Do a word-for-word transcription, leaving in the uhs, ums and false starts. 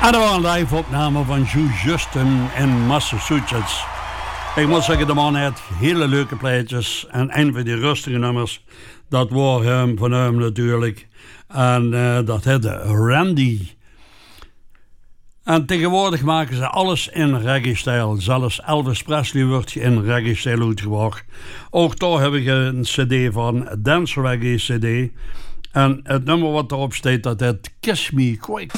En dat was een live opname van Joe Justin in Massachusetts. Ik moet zeggen, de man heeft hele leuke plaatjes. En een van die rustige nummers, dat was hem van hem natuurlijk. En uh, dat heette Randy. En tegenwoordig maken ze alles in reggae-stijl. Zelfs Elvis Presley wordt in reggae-stijl uitgebracht. Ook daar heb ik een cd van, Dance Reggae cd. En het nummer wat erop staat, dat heet Kiss Me Quick.